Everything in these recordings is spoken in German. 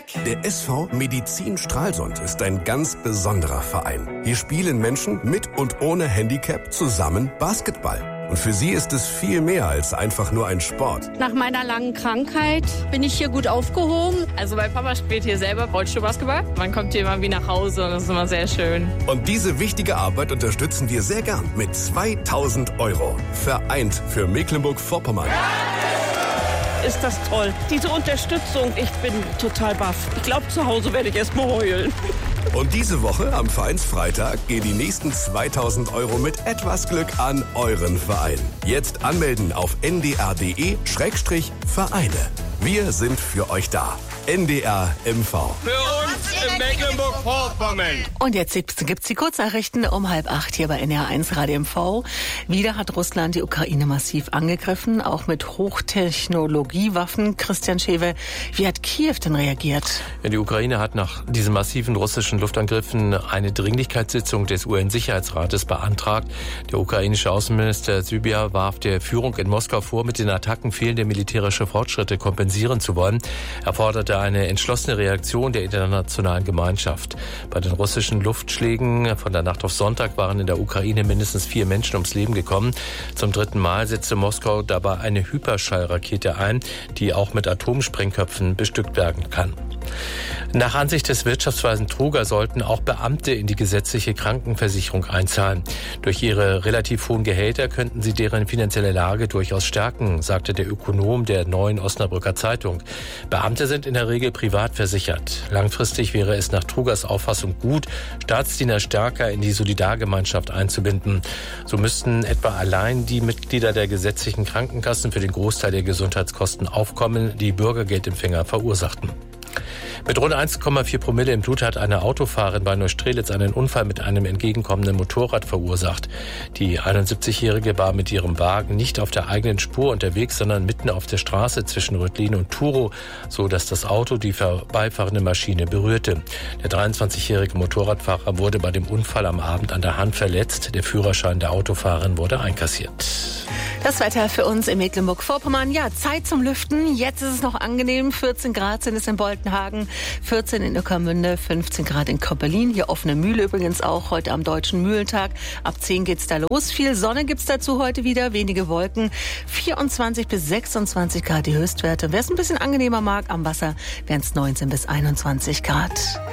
Der SV Medizin Stralsund ist ein ganz besonderer Verein. Hier spielen Menschen mit und ohne Handicap zusammen Basketball. Und für sie ist es viel mehr als einfach nur ein Sport. Nach meiner langen Krankheit bin ich hier gut aufgehoben. Also mein Papa spielt hier selber Rollstuhlbasketball. Man kommt hier immer wie nach Hause und das ist immer sehr schön. Und diese wichtige Arbeit unterstützen wir sehr gern mit 2000 €. Vereint für Mecklenburg-Vorpommern. Ist das toll. Diese Unterstützung, ich bin total baff. Ich glaube, zu Hause werde ich erst mal heulen. Und diese Woche am Vereinsfreitag gehen die nächsten 2000 € mit etwas Glück an euren Verein. Jetzt anmelden auf ndr.de/Vereine. Wir sind für euch da. NDR MV. Für uns in Mecklenburg-Vorpommern. Und jetzt gibt's die Kurznachrichten um 7:30 hier bei NDR1 Radio MV. Wieder hat Russland die Ukraine massiv angegriffen, auch mit Hochtechnologiewaffen. Christian Schewe, wie hat Kiew denn reagiert? Ja, die Ukraine hat nach diesen massiven russischen Luftangriffen eine Dringlichkeitssitzung des UN-Sicherheitsrates beantragt. Der ukrainische Außenminister Sybiha warf der Führung in Moskau vor, mit den Attacken fehlende militärische Fortschritte kompensieren zu wollen. Er forderte eine entschlossene Reaktion der internationalen Gemeinschaft. Bei den russischen Luftschlägen von der Nacht auf Sonntag waren in der Ukraine mindestens 4 Menschen ums Leben gekommen. Zum 3. Mal setzte Moskau dabei eine Hyperschallrakete ein, die auch mit Atomsprengköpfen bestückt werden kann. Nach Ansicht des Wirtschaftsweisen Truger sollten auch Beamte in die gesetzliche Krankenversicherung einzahlen. Durch ihre relativ hohen Gehälter könnten sie deren finanzielle Lage durchaus stärken, sagte der Ökonom der Neuen Osnabrücker Zeitung. Beamte sind in der Regel privat versichert. Langfristig wäre es nach Trugers Auffassung gut, Staatsdiener stärker in die Solidargemeinschaft einzubinden. So müssten etwa allein die Mitglieder der gesetzlichen Krankenkassen für den Großteil der Gesundheitskosten aufkommen, die Bürgergeldempfänger verursachten. Mit rund 1,4 Promille im Blut hat eine Autofahrerin bei Neustrelitz einen Unfall mit einem entgegenkommenden Motorrad verursacht. Die 71-Jährige war mit ihrem Wagen nicht auf der eigenen Spur unterwegs, sondern mitten auf der Straße zwischen Röthlin und Turow, so dass das Auto die vorbeifahrende Maschine berührte. Der 23-jährige Motorradfahrer wurde bei dem Unfall am Abend an der Hand verletzt. Der Führerschein der Autofahrerin wurde einkassiert. Das Wetter für uns in Mecklenburg-Vorpommern. Ja, Zeit zum Lüften. Jetzt ist es noch angenehm. 14 Grad sind es in Boltenhagen, 14 in Ueckermünde, 15 Grad in Koppelin. Hier offene Mühle übrigens auch heute am Deutschen Mühlentag. Ab 10 geht's da los. Viel Sonne gibt's dazu heute wieder, wenige Wolken. 24 bis 26 Grad die Höchstwerte. Wer es ein bisschen angenehmer mag, am Wasser wären es 19 bis 21 Grad.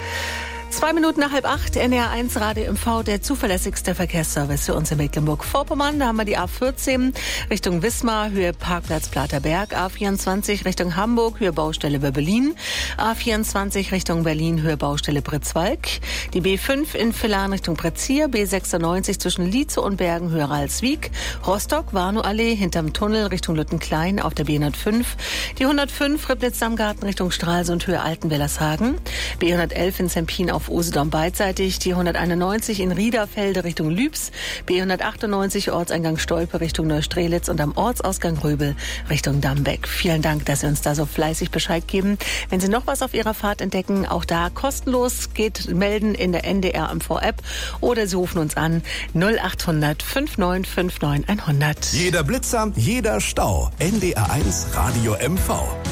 2 Minuten nach 7:30, NDR1 Radio MV, der zuverlässigste Verkehrsservice für uns in Mecklenburg-Vorpommern. Da haben wir die A14 Richtung Wismar, Höhe Parkplatz Platerberg, A24 Richtung Hamburg, Höhe Baustelle Wöbbelin, A24 Richtung Berlin, Höhe Baustelle Pritzwalk, die B5 in Villern Richtung Pretzier, B96 zwischen Lietze und Bergen, Höhe Ralswiek, Rostock, Warnow-Allee, hinterm Tunnel Richtung Lüttenklein auf der B105, die 105 Ribnitz-Dammgarten Richtung Stralsund, Höhe Altenwellershagen, B111 in Zempin auf Usedom beidseitig, die 191 in Riederfelde Richtung Lübs, B198 Ortseingang Stolpe Richtung Neustrelitz und am Ortsausgang Röbel Richtung Dambeck. Vielen Dank, dass Sie uns da so fleißig Bescheid geben. Wenn Sie noch was auf Ihrer Fahrt entdecken, auch da kostenlos, geht melden in der NDR MV-App oder Sie rufen uns an 0800 5959 100. Jeder Blitzer, jeder Stau. NDR1 Radio MV.